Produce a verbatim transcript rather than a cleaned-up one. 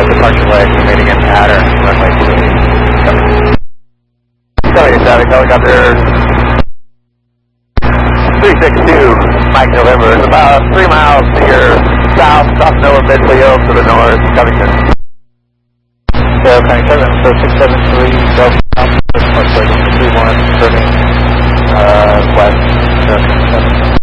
departure leg remaining in pattern, runway three. Coming. Coming, Static Helicopter three six two, Mike November. It's about three miles to your south, south Noah Midley to the north, Covington. So, County seven, so six seven three, Delta, South, departure leg three one, turning uh, west, seven.